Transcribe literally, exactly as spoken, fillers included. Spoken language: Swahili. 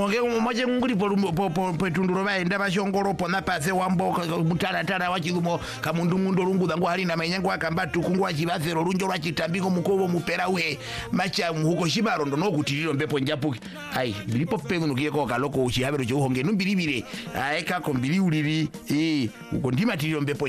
ngoke moje nguri po petunduro baenda bashongoro pona pase wambo mutala tala wachilumo kamundu mundo lunguza ngo halina manyango akamba tukungwa chibazero lunjo lwa chitambiko mukobo mupera we macha huko shibarondo no kutililo mbepo njapuki ai bilipo penguno kiyeko kaloko uchihabero cyo honge numbiribire aeka ko mbili uliri eh uko ndima tililo mbepo